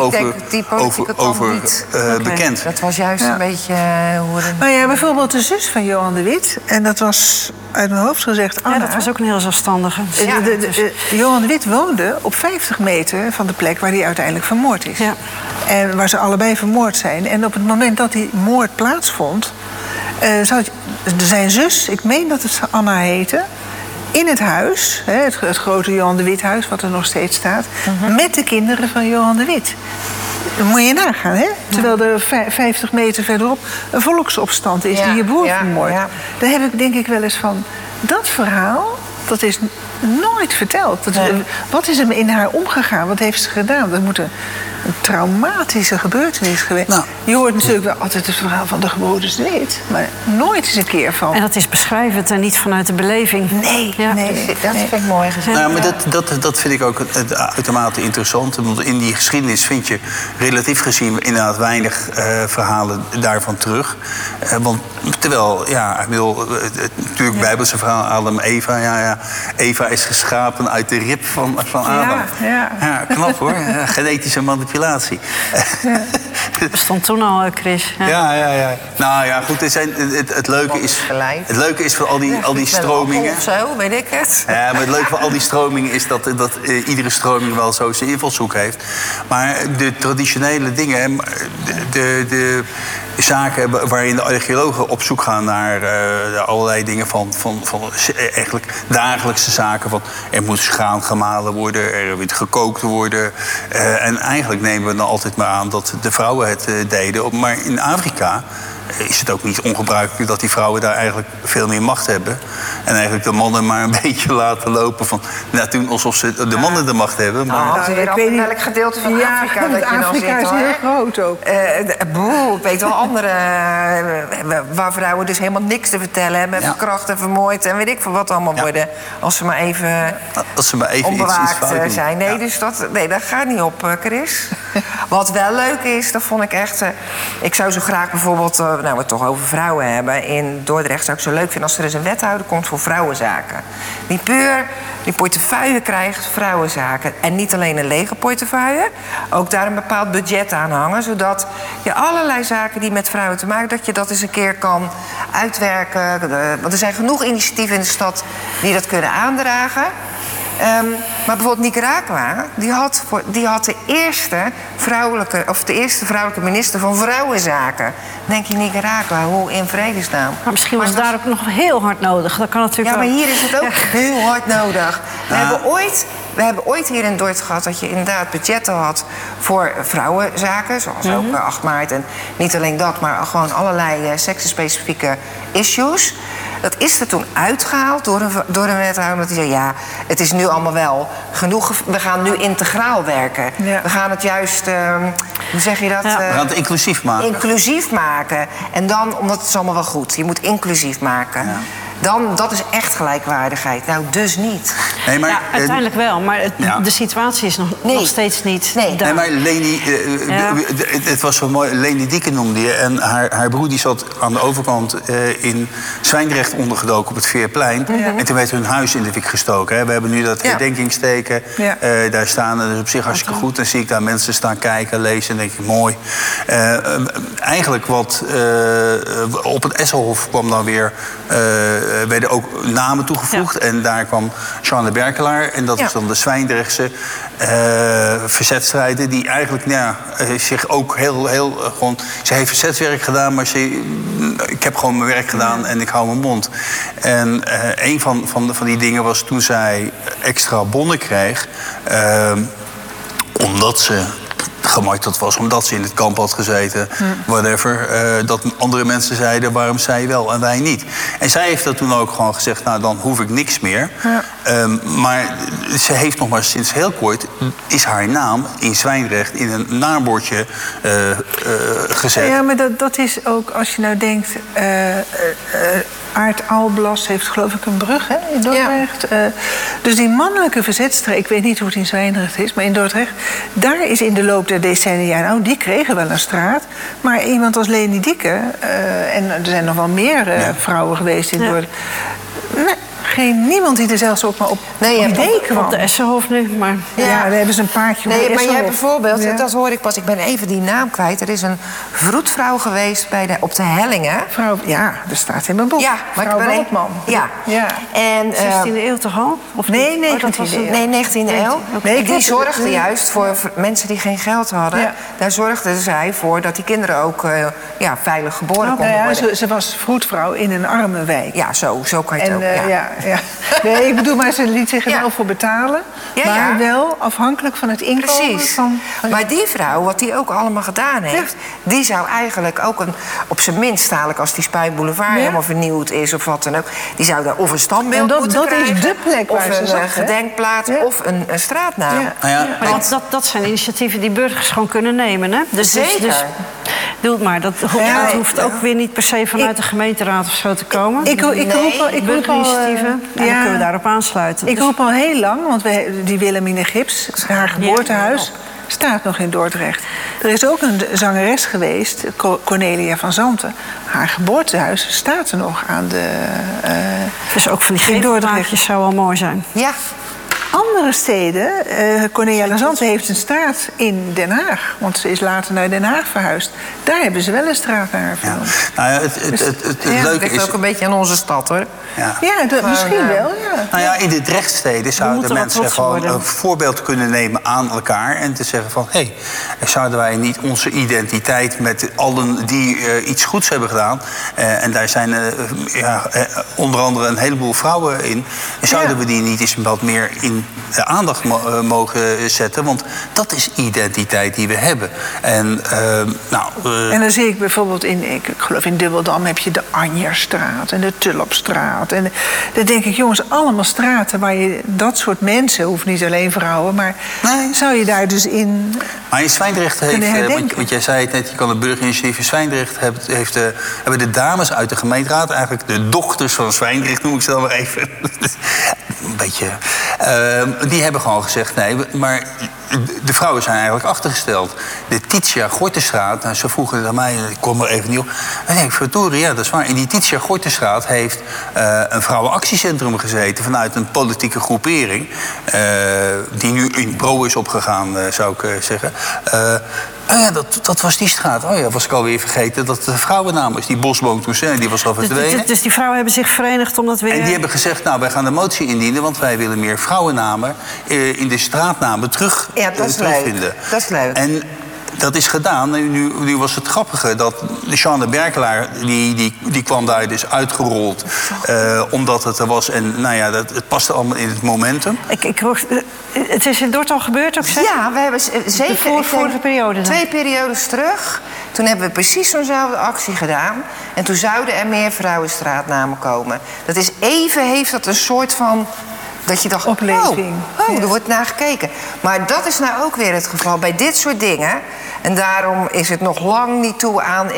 A: over bekend.
C: Dat was juist een beetje hoe...
D: Maar ja, bijvoorbeeld de zus van Johan de Wit. En dat was uit mijn hoofd gezegd Anna.
B: Ja, dat was ook een heel zelfstandige.
D: Johan de Wit woonde op 50 meter van de plek waar hij uiteindelijk vermoord is.
B: Ja.
D: En waar ze allebei vermoord zijn. En op het moment dat die moord plaatsvond... zijn zus, ik meen dat het Anna heette... in het huis, het grote Johan de Wit huis, wat er nog steeds staat... met de kinderen van Johan de Wit. Dan moet je nagaan, hè? Terwijl er 50 meter verderop een volksopstand is die je broer vermoordt. Ja. Daar heb ik denk ik wel eens van... Dat verhaal, dat is nooit verteld. Wat is er in haar omgegaan? Wat heeft ze gedaan? Dat moet een traumatische gebeurtenis geweest. Nou, je hoort natuurlijk wel altijd het verhaal van de gebroeders de Wit. Maar nooit eens een keer van...
B: En dat is beschrijvend en niet vanuit de beleving.
D: Nee.
C: Dat vind ik mooi gezegd.
A: Nou, maar dat vind ik ook uitermate interessant. Want in die geschiedenis vind je relatief gezien inderdaad weinig verhalen daarvan terug. Want terwijl, ja, ik bedoel, natuurlijk bijbelse verhaal, Adam, Eva. Ja, Eva is geschapen uit de rib van Adam. Ja, knap hoor. Genetische manipulatie.
B: Dat bestond toen al, Chris.
A: Ja. Nou ja, goed. Het leuke is van al die stromingen...
C: Of zo, weet ik het.
A: Ja, maar het leuke van al die stromingen is dat iedere stroming wel zo zijn invalshoek heeft. Maar de traditionele dingen, de zaken waarin de archeologen op zoek gaan naar allerlei dingen van eigenlijk dagelijkse zaken. Van er moet graan gemalen worden, er moet gekookt worden. En eigenlijk nemen we dan altijd maar aan dat de vrouwen het deden. Maar in Afrika is het ook niet ongebruikelijk dat die vrouwen daar eigenlijk veel meer macht hebben. En eigenlijk de mannen maar een beetje laten lopen van... Nou, toen alsof ze de mannen de macht hebben. Maar...
C: ik weet niet welk gedeelte van Afrika dat je dan
D: Afrika
C: zit,
D: is heel groot ook.
C: Ik weet wel andere waar vrouwen dus helemaal niks te vertellen hebben. Verkracht en vermoord en weet ik veel wat allemaal worden. Als ze maar even onbewaakt
A: iets
C: zijn. Nee, dus dat gaat niet op, Chris. Wat wel leuk is, dat vond ik echt... ik zou zo graag bijvoorbeeld... we het toch over vrouwen hebben. In Dordrecht zou ik zo leuk vinden als er eens een wethouder komt voor vrouwenzaken. Die puur die portefeuille krijgt, vrouwenzaken. En niet alleen een lege portefeuille. Ook daar een bepaald budget aan hangen. Zodat je allerlei zaken die met vrouwen te maken... dat je dat eens een keer kan uitwerken. Want er zijn genoeg initiatieven in de stad die dat kunnen aandragen. Maar bijvoorbeeld Nicaragua, die had de eerste vrouwelijke minister van vrouwenzaken. Dan denk je, Nicaragua, hoe in vredesnaam?
B: Maar misschien was het daar ook nog heel hard nodig. Dat kan natuurlijk
C: maar hier is het ook heel hard nodig. We hebben ooit hier in Dordrecht gehad dat je inderdaad budgetten had voor vrouwenzaken. Zoals ook 8 maart. En niet alleen dat, maar gewoon allerlei seksenspecifieke issues. Dat is er toen uitgehaald door een wethouder. Die zei, het is nu allemaal wel genoeg. We gaan nu integraal werken. Ja. We gaan het juist, hoe zeg je dat?
A: We gaan het inclusief maken.
C: Inclusief maken. En dan, omdat het is allemaal wel goed. Je moet inclusief maken. Ja. Dat is echt gelijkwaardigheid. Nou, dus niet.
B: Nee, maar, uiteindelijk wel, maar de situatie is nog steeds niet daar.
A: Nee, maar Leni, het was zo mooi, Leni Dieken noemde je. En haar broer die zat aan de overkant in Zwijndrecht ondergedoken op het Veerplein. En toen werd hun huis in de fik gestoken. Hè. We hebben nu dat herdenkingsteken. Daar staan, dat is op zich hartstikke goed. Dan zie ik daar mensen staan kijken, lezen en denk ik, mooi. Eigenlijk wat op het Esselhof kwam dan weer... werden ook namen toegevoegd. En daar kwam Jean de Berkelaar. En dat is dan de Zwijndrechtse verzetstrijder... die eigenlijk zich ook heel gewoon... Ze heeft verzetswerk gedaan, maar ik heb gewoon mijn werk gedaan en ik hou mijn mond. En een van die dingen was toen zij extra bonnen kreeg... omdat ze gemarteld was, omdat ze in het kamp had gezeten, whatever. Dat andere mensen zeiden, waarom zij wel en wij niet? En zij heeft dat toen ook gewoon gezegd, nou, dan hoef ik niks meer. Ja. Maar ze heeft nog maar sinds heel kort, is haar naam in Zwijndrecht in een naambordje gezet.
D: Ja, maar dat is ook, als je nou denkt... Aart Alblas heeft geloof ik een brug in Dordrecht. Ja. Dus die mannelijke verzetstrijd, ik weet niet hoe het in Zwijndrecht is... maar in Dordrecht, daar is in de loop der decennia... nou, die kregen wel een straat. Maar iemand als Leni Dieke... en er zijn nog wel meer vrouwen geweest in Dordrecht... niemand die er zelfs ook maar op idee kwam.
B: Op de Essenhof nu, maar...
D: Ja, daar hebben ze een paardje.
C: Nee, maar je hebt bijvoorbeeld, dat hoor ik pas, ik ben even die naam kwijt. Er is een vroedvrouw geweest op de Hellingen.
D: Dat staat in mijn boek.
C: Ja,
D: mevrouw Waldman.
C: Ja.
B: En 16e eeuw toch al? Of
D: nee, 19e eeuw.
C: Nee, 19e eeuw. Nee, die zorgde juist voor mensen die geen geld hadden. Ja. Daar zorgde zij voor dat die kinderen ook veilig geboren konden worden.
D: Ze was vroedvrouw in een arme wijk.
C: Ja, zo kan je het ook.
D: Ja. Nee, ik bedoel, maar ze liet zich er wel voor betalen. Maar wel afhankelijk van het inkomen.
C: Precies. Maar die vrouw, wat die ook allemaal gedaan heeft... die zou eigenlijk ook op zijn minst dadelijk... als die Spuitboulevard helemaal vernieuwd is of wat dan ook... die zou daar of een standbeeld moeten krijgen...
D: is de plek waar
C: of een gedenkplaats of een straatnaam.
B: Ja. Maar dat zijn initiatieven die burgers gewoon kunnen nemen, hè?
C: Zeker.
B: Dus doe het maar. Dat hoeft ook weer niet per se vanuit de gemeenteraad of zo te komen.
D: Ik roep al...
B: En dan kunnen we daarop aansluiten.
D: Ik roep al heel lang, want die Wilhelmine Gips, haar geboortehuis, staat nog in Dordrecht. Er is ook een zangeres geweest, Cornelia van Zanten. Haar geboortehuis staat er nog aan de...
B: Dus ook van die gevelplaatjes zou wel mooi zijn.
C: Ja.
D: Andere steden, Cornelia van Zanten heeft een straat in Den Haag. Want ze is later naar Den Haag verhuisd. Daar hebben ze wel een straat naar haar vernoemd.
A: Nou ja, het leuke is...
C: ligt ook een beetje aan onze stad, hoor.
D: Misschien wel,
A: Nou ja, in de Drechtsteden zouden mensen gewoon een voorbeeld kunnen nemen aan elkaar... en te zeggen van, zouden wij niet onze identiteit met allen die iets goeds hebben gedaan... en daar zijn onder andere een heleboel vrouwen in... zouden we die niet eens wat meer in de aandacht mogen zetten? Want dat is identiteit die we hebben. En
D: dan zie ik bijvoorbeeld ik geloof in Dubbeldam heb je de Anjerstraat en de Tulpstraat. En dan denk ik, jongens, allemaal straten waar je dat soort mensen, hoeft niet alleen vrouwen, maar zou je daar dus in...
A: Maar in Zwijndrecht heeft, want jij zei het net, je kan een burgerinitiatief in Zwijndrecht hebben de dames uit de gemeenteraad, eigenlijk de dochters van Zwijndrecht, noem ik ze dan maar even. Een beetje. Die hebben gewoon gezegd, nee, maar de vrouwen zijn eigenlijk achtergesteld. De Titia Gortenstraat, ze vroegen het aan mij, ik kom er even niet op. En ik verdorie, dat is waar. In die Titia Gortenstraat heeft een vrouwenactiecentrum gezeten vanuit een politieke groepering. Die nu in Bro is opgegaan, zou ik zeggen. Dat was die straat. Was ik alweer vergeten dat de vrouwennaam is. Die Bosboom Toussaint, die was al verdwenen.
B: Dus die vrouwen hebben zich verenigd om dat weer...
A: En die hebben gezegd, wij gaan de motie indienen... want wij willen meer vrouwennamen in de straatnamen terugvinden.
C: Dat is leuk.
A: En dat is gedaan. Nu was het grappige dat Jean de Berkelaar... die kwam daar dus uitgerold. Omdat het er was. En het paste allemaal in het momentum.
B: Het is in Dordt al gebeurd ook, zeg?
C: Ja, we hebben zeker...
B: De vorige periode dan?
C: 2 periodes terug. Toen hebben we precies zo'nzelfde actie gedaan. En toen zouden er meer vrouwenstraatnamen komen. Dat is heeft dat een soort van... Dat je dacht,
D: opleving.
C: Er wordt naar gekeken. Maar dat is nou ook weer het geval bij dit soort dingen. En daarom is het nog lang niet toe aan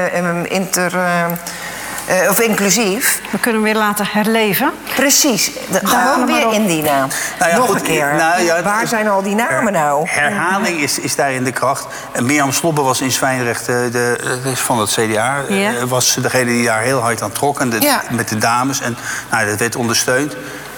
C: of inclusief.
B: We kunnen hem weer laten herleven.
C: Precies. Gewoon weer indienen. Nog een keer. Waar zijn al die namen nou?
A: Herhaling is daarin de kracht. Mirjam Slobbe was in Zwijndrecht van het CDA. Was degene die daar heel hard aan trok. Met de dames. En dat werd ondersteund.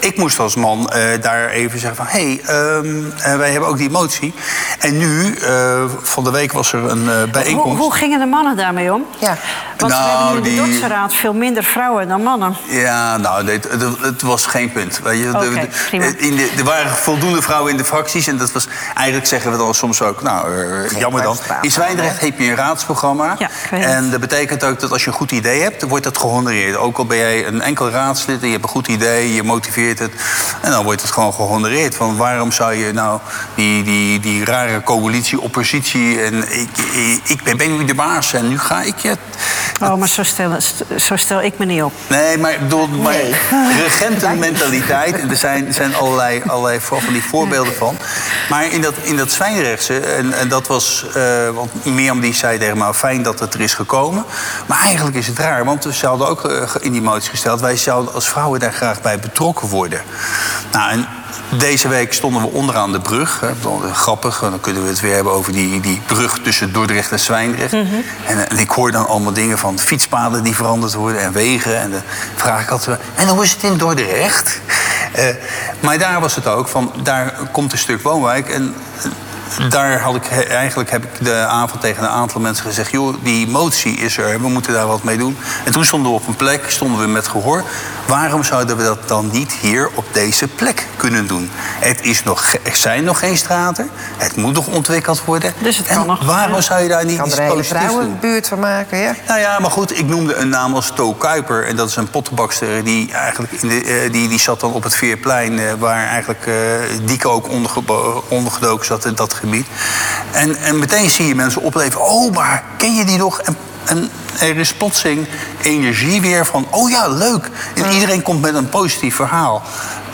A: ik moest als man daar even zeggen van... wij hebben ook die motie. En nu, van de week was er een bijeenkomst.
B: Hoe gingen de mannen daarmee om?
C: Ja.
B: Want we hebben nu in de doktersraad veel minder vrouwen dan mannen.
A: Ja, nou, het was geen punt. Weet je, er waren voldoende vrouwen in de fracties. En dat was, eigenlijk zeggen we dan soms ook... jammer dan. In Zwijndrecht heb je een raadsprogramma.
B: Ja,
A: en dat betekent ook dat als je een goed idee hebt... dan wordt dat gehonoreerd. Ook al ben jij een enkel raadslid en je hebt een goed idee... je motiveert het. En dan wordt het gewoon gehonoreerd. Van waarom zou je nou die rare coalitie, oppositie... en ik ben nu de baas en nu ga ik je...
B: Oh, maar zo stel ik me niet op.
A: Nee, maar regentenmentaliteit... en er zijn allerlei van die voorbeelden van. Maar in dat Zwijndrechtse... en dat was... want Mirjam die zei tegen me... fijn dat het er is gekomen. Maar eigenlijk is het raar. Want ze hadden ook in die motie gesteld... wij zouden als vrouwen daar graag bij betrokken worden. Nou, en deze week stonden we onderaan de brug. Grappig, dan kunnen we het weer hebben over die brug tussen Dordrecht en Zwijndrecht. Mm-hmm. En ik hoor dan allemaal dingen van fietspaden die veranderd worden en wegen. En dan vraag ik altijd, en hoe is het in Dordrecht? Maar daar was het ook, van daar komt een stuk woonwijk... en daar heb ik de avond tegen een aantal mensen gezegd... joh, die motie is er, we moeten daar wat mee doen. En toen stonden we op een plek, stonden we met gehoor. Waarom zouden we dat dan niet hier op deze plek kunnen doen? Er zijn nog geen straten, het moet nog ontwikkeld worden.
B: Dus het kan nog.
A: Waarom zou je daar niet iets positiefs doen?
C: Kan er een vrouwenbuurt van maken, ja?
A: Nou ja, maar goed, ik noemde een naam als To Kuiper. En dat is een pottenbakster die eigenlijk die zat dan op het Veerplein... waar eigenlijk Dieke ook ondergedoken zat in dat gebied. En meteen zie je mensen opleven. Oh, maar ken je die nog? En er is plotseling energie weer van... oh ja, leuk. En iedereen komt met een positief verhaal.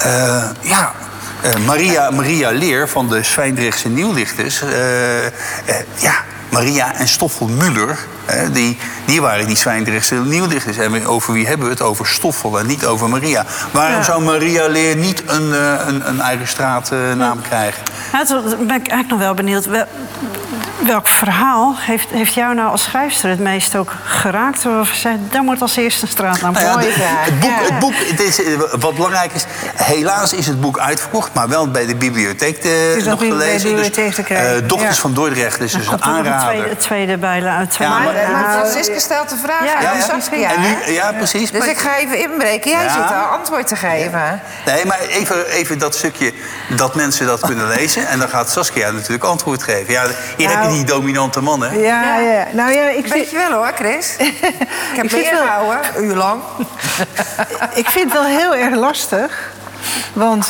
A: Maria Leer van de Zwijndrechtse Nieuwlichters... Maria en Stoffel Muller... Die waren die Zwijndrechtse Nieuwlichters. En over wie hebben we het? Over Stoffel en niet over Maria. Waarom zou Maria Leer niet een eigen straatnaam krijgen?
B: Ja, toen ben ik eigenlijk nog wel benieuwd. Welk verhaal heeft jou nou als schrijfster het meest ook geraakt? Of zei, daar moet als eerste een straatnaam
A: komen. Het boek wat belangrijk is... helaas is het boek uitverkocht... maar wel bij de bibliotheek nog gelezen. Dochters van Dordrecht is dus een aanrader.
B: Het tweede bijlaag.
C: Maar Francisca stelt de vraag aan Saskia.
A: Ja, precies.
C: Dus ik ga even inbreken. Jij zit al antwoord te geven.
A: Ja. Nee, maar even dat stukje dat mensen dat kunnen lezen. En dan gaat Saskia natuurlijk antwoord geven. Ja, hier heb je die dominante man, hè?
D: Ja. Nou ja, ik
C: weet je wel hoor, Chris. Ik heb meer gehouden, een uur lang.
D: Ik vind het wel heel erg lastig. Want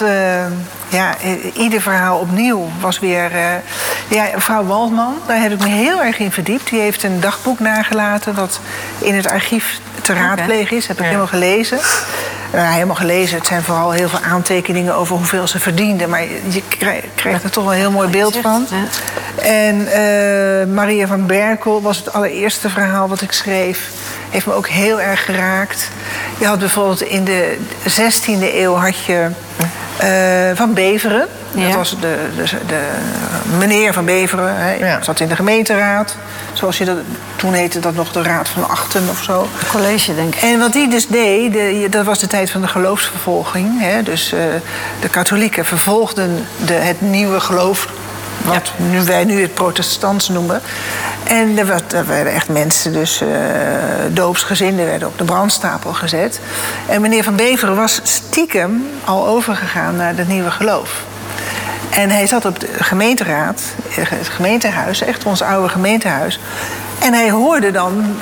D: ieder verhaal opnieuw was weer... mevrouw Waldman, daar heb ik me heel erg in verdiept. Die heeft een dagboek nagelaten dat in het archief te raadplegen is. Heb ik helemaal gelezen. Helemaal gelezen. Het zijn vooral heel veel aantekeningen over hoeveel ze verdiende. Maar je krijgt er toch wel een heel mooi beeld van. En Maria van Berkel was het allereerste verhaal wat ik schreef. Heeft me ook heel erg geraakt. Je had bijvoorbeeld in de 16e eeuw had je Van Beveren. Ja. Dat was de meneer Van Beveren. Hij zat in de gemeenteraad. Zoals je dat, toen heette dat nog de Raad van Achten of zo.
B: College, denk ik.
D: En wat die dus deed, dat was de tijd van de geloofsvervolging. Dus de katholieken vervolgden het nieuwe geloof... wat wij nu het protestants noemen. En er werden echt mensen, dus doopsgezinden, werden op de brandstapel gezet. En meneer Van Beveren was stiekem al overgegaan naar het nieuwe geloof. En hij zat op de gemeenteraad, het gemeentehuis, echt ons oude gemeentehuis. En hij hoorde dan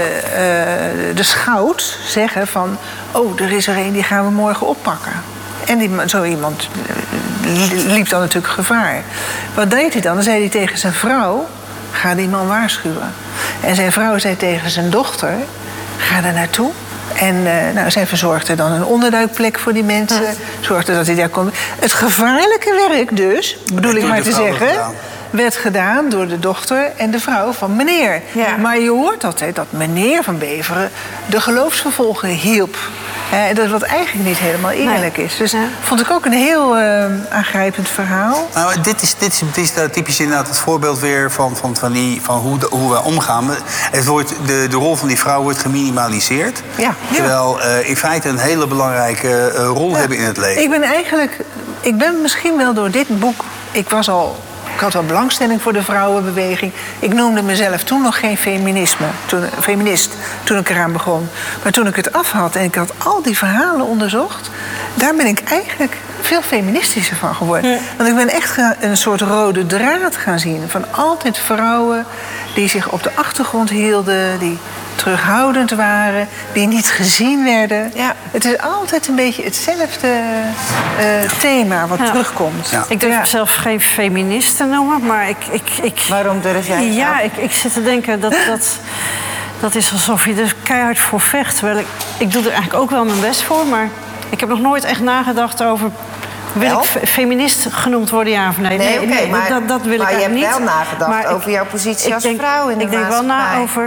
D: de schout zeggen van... oh, er is er een, die gaan we morgen oppakken. En zo iemand liep dan natuurlijk gevaar. Wat deed hij dan? Dan zei hij tegen zijn vrouw... ga die man waarschuwen. En zijn vrouw zei tegen zijn dochter... ga daar naartoe. En zij verzorgde dan een onderduikplek voor die mensen. Zorgde dat hij daar kon... Het gevaarlijke werk dus, bedoel ik maar te zeggen... werd gedaan door de dochter en de vrouw van meneer. Ja. Maar je hoort altijd dat meneer Van Beveren... de geloofsvervolger hielp. Wat eigenlijk niet helemaal eerlijk is. Dus
B: Ja.
D: vond ik ook een heel aangrijpend verhaal.
A: Nou, dit is typisch inderdaad het voorbeeld weer van hoe we omgaan. De rol van die vrouw wordt geminimaliseerd.
D: Ja.
A: Terwijl in feite een hele belangrijke rol hebben in het leven.
D: Ik ben misschien wel door dit boek... Ik had wel belangstelling voor de vrouwenbeweging. Ik noemde mezelf toen nog geen feminist toen ik eraan begon. Maar toen ik het af had en ik had al die verhalen onderzocht... daar ben ik eigenlijk veel feministischer van geworden. Ja. Want ik ben echt een soort rode draad gaan zien... van altijd vrouwen die zich op de achtergrond hielden... die terughoudend waren, die niet gezien werden. Ja. Het is altijd een beetje hetzelfde thema wat terugkomt.
B: Ja. Ik durf mezelf geen feminist te noemen, maar ik
C: Waarom durf jij het
B: Ja, ik zit te denken dat is alsof je er keihard voor vecht. Terwijl ik doe er eigenlijk ook wel mijn best voor, maar ik heb nog nooit echt nagedacht over... Wil ik feminist genoemd worden, ja of nee?
C: Nee,
B: maar dat wil ik eigenlijk niet.
C: Maar je hebt wel nagedacht over jouw positie als vrouw in de maatschappij.
B: Ik denk wel na over...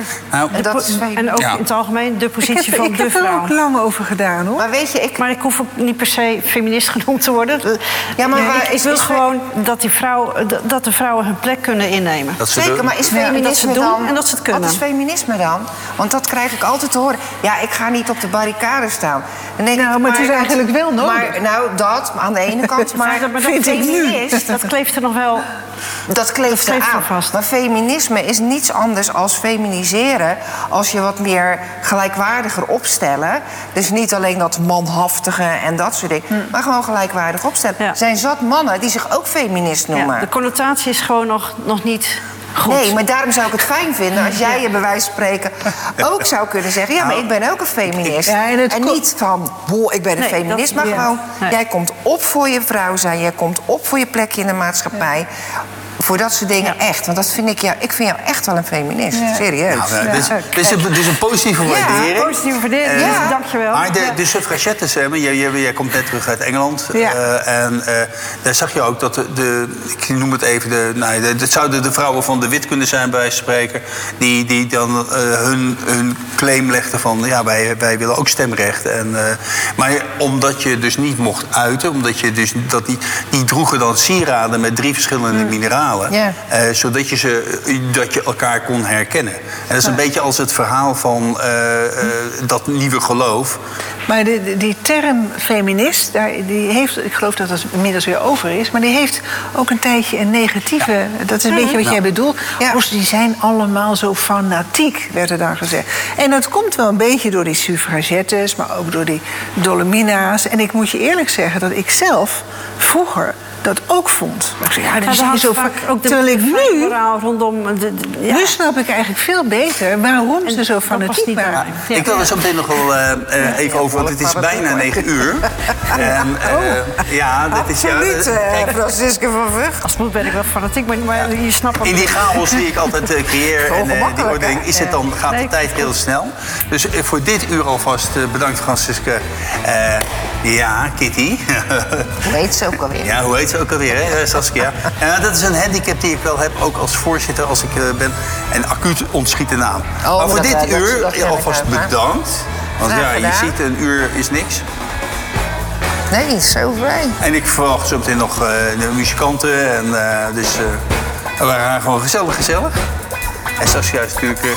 B: En ook in het algemeen de positie van de vrouw.
D: Ik heb er ook lang over gedaan, hoor.
C: Maar weet je,
B: Maar ik hoef ook niet per se feminist genoemd te worden.
C: Ja, maar
B: ik wil gewoon dat de vrouwen hun plek kunnen innemen.
C: Zeker, maar is feminisme dan...
B: En dat ze het kunnen.
C: Wat is feminisme dan? Want dat krijg ik altijd te horen. Ja, ik ga niet op de barricade staan.
D: Maar het is eigenlijk wel nodig.
C: Dat aan de ene kant, maar
B: vind ik nu. Dat kleeft er nog wel...
C: Dat kleeft er aan.
B: Vast.
C: Maar feminisme is niets anders als feminiseren... als je wat meer gelijkwaardiger opstellen. Dus niet alleen dat manhaftige en dat soort dingen... maar gewoon gelijkwaardig opstellen. Er zijn zat mannen die zich ook feminist noemen.
B: Ja, de connotatie is gewoon nog niet... Goed.
C: Nee, maar daarom zou ik het fijn vinden als jij je bij wijze van spreken ook zou kunnen zeggen... ja, maar ik ben ook een feminist. En niet van, ik ben een feminist, maar gewoon... jij komt op voor je vrouw zijn, jij komt op voor je plekje in de maatschappij... Ja. Voor dat soort dingen echt. Want dat vind ik vind jou echt wel een feminist. Ja. Serieus. Nou,
A: dus een positieve waardering.
B: Ja, positieve waardering. Dankjewel.
A: Maar de suffragettes, jij komt net terug uit Engeland. En daar zag je ook dat ik noem het even... dat zouden de vrouwen van de wit kunnen zijn, bij wijze van spreken. Die dan hun claim legden van... ja, wij willen ook stemrecht. Maar omdat je dus niet mocht uiten... omdat je dus die droegen dan sieraden met 3 verschillende mineralen... zodat je elkaar kon herkennen. En dat is een beetje als het verhaal van dat nieuwe geloof.
D: Maar die term feminist, die heeft, ik geloof dat dat inmiddels weer over is... maar die heeft ook een tijdje een negatieve... Ja. Dat is een beetje wat jij bedoelt. Ja. Die zijn allemaal zo fanatiek, werd er dan gezegd. En dat komt wel een beetje door die suffragettes... maar ook door die Dolomina's. En ik moet je eerlijk zeggen dat ik zelf vroeger... dat ook vond. Maar ik zei, zijn zo vaak ook terwijl ik
B: rondom
D: nu snap ik eigenlijk veel beter waarom ze zo fanatiek waren.
A: Ja. Ik wil er zo meteen nog wel even over, want het is bijna 9 uur. Ja, dat is
C: absoluut, Francisca van Vught.
B: Als het moet ben ik wel fanatiek, maar je snapt het.
A: In die chaos die ik altijd creëer en die ordening, gaat de tijd heel snel. Dus voor dit uur alvast bedankt, Francisca. Kitty.
C: Hoe heet ze ook alweer?
A: Ja, hoe heet ze ook alweer, hè, Saskia? Dat is een handicap die ik wel heb, ook als voorzitter, als ik ben. En acuut ontschiet de naam. Maar voor dit uur alvast bedankt. Want je ziet, een uur is niks.
C: Nee, zo vrij.
A: En ik verwacht zo meteen nog de muzikanten. Dus we waren gewoon gezellig. En Saskia is natuurlijk